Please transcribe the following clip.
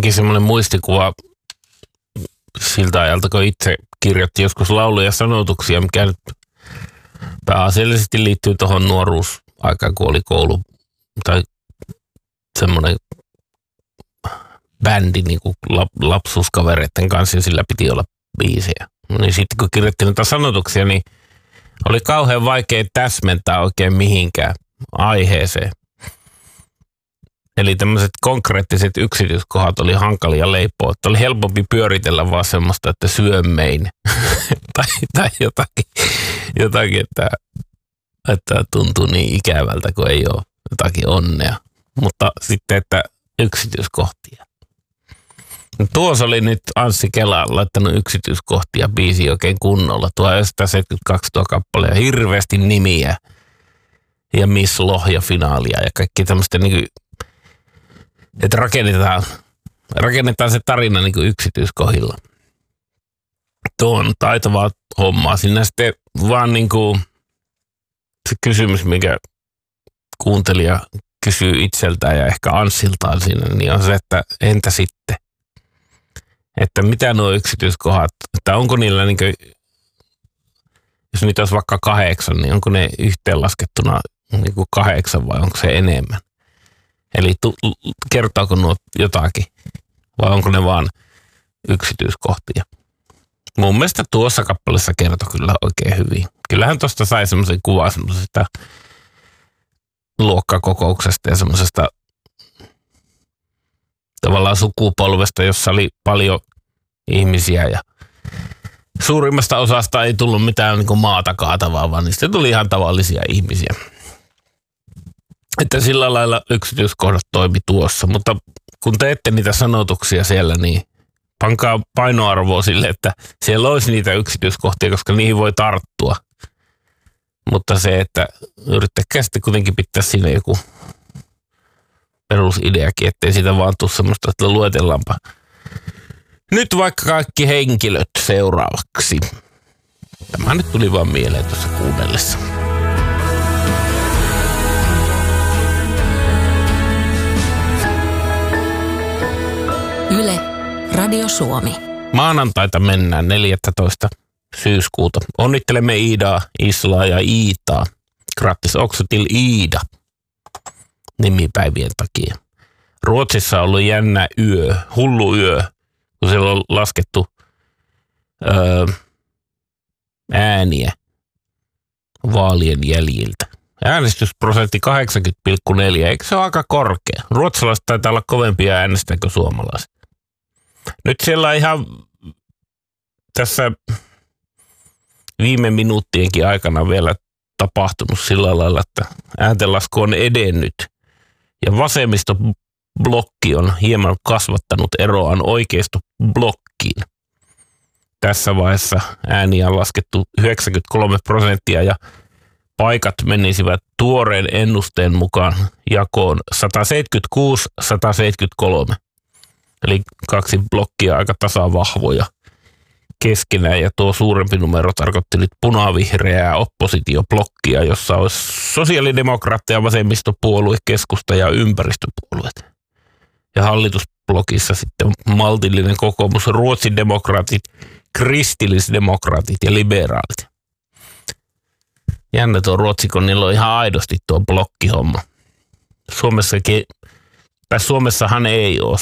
jotenkin semmoinen muistikuva siltä ajalta, kun itse kirjoitti joskus lauluja ja sanotuksia, mikä nyt pääasiallisesti liittyy tuohon nuoruusaikaan, kun oli koulu tai semmoinen bändi niin kuin lapsuuskavereiden kanssa ja sillä piti olla biisejä. Niin sitten kun kirjoitti noita sanotuksia, niin oli kauhean vaikea täsmentää oikein mihinkään aiheeseen. Eli tämmöiset konkreettiset yksityiskohdat oli hankalia leipoa. Että oli helpompi pyöritellä vaan semmoista, että syömmein. tai jotakin että tuntuu niin ikävältä, kun ei ole jotakin onnea. Mutta sitten, että yksityiskohtia. No, tuossa oli nyt Anssi Kela laittanut yksityiskohtia biisiin oikein kunnolla. 1972 tuo kappale ja hirveästi nimiä ja Miss Lohja-finaalia ja kaikki tämmöistä niin että rakennetaan se tarina niin kuin yksityiskohdilla. Tuo on taitavaa hommaa. Siinä sitten vaan niin kuin se kysymys, mikä kuuntelija kysyy itseltään ja ehkä Anssiltaan siinä, niin on se, että entä sitten? Että mitä nuo yksityiskohdat, että onko niillä niin kuin, jos niitä olisi vaikka 8, niin onko ne yhteenlaskettuna niin kuin 8 vai onko se enemmän? Eli kertooko nuo jotakin vai onko ne vaan yksityiskohtia? Mun mielestä tuossa kappaleessa kertoi kyllä oikein hyvin. Kyllähän tuosta sai semmoisen kuvan semmoisesta luokkakokouksesta ja semmoisesta tavallaan sukupolvesta, jossa oli paljon ihmisiä ja suurimmasta osasta ei tullut mitään niin kuin maata kaatavaa, vaan niistä tuli ihan tavallisia ihmisiä. Että sillä lailla yksityiskohdat toimi tuossa, mutta kun teette niitä sanotuksia siellä, niin pankaa painoarvoa sille, että siellä olisi niitä yksityiskohtia, koska niihin voi tarttua. Mutta se, että yrittäkää sitten kuitenkin pitää siinä joku perusideakin, ettei siitä vaan tule semmoista, että luetellaanpa nyt vaikka kaikki henkilöt seuraavaksi. Tämä nyt tuli vaan mieleen tuossa kuunnellessa. Yle, Radio Suomi. Maanantaita mennään 14. syyskuuta. Onnittelemme Iidaa, Islaa ja Iitaa. Grattis också till Iida nimipäivien takia. Ruotsissa on ollut jännä yö, hullu yö, kun siellä on laskettu ääniä vaalien jäljiltä. Äänestysprosentti 80,4, eikö se ole aika korkea? Ruotsalaiset taitaa olla kovempia äänestäjä kuin suomalaiset. Nyt siellä on ihan tässä viime minuuttienkin aikana vielä tapahtunut sillä lailla, että ääntenlasku on edennyt ja vasemmistoblokki on hieman kasvattanut eroaan oikeistoblokkiin. Tässä vaiheessa ääniä on laskettu 93% ja paikat menisivät tuoreen ennusteen mukaan jakoon 176-173. Eli kaksi blokkia aika tasavahvoja keskenään ja tuo suurempi numero tarkoitti nyt punavihreää oppositioblokkia, jossa olisi sosiaalidemokraatteja, vasemmistopuolue, keskusta ja ympäristöpuolueet. Ja hallitusblokissa sitten maltillinen kokoomus, Ruotsin demokraatit, kristillisdemokraatit ja liberaalit. Jännä tuo Ruotsi, kun niillä on ihan aidosti tuo blokkihomma. Suomessahan ei ole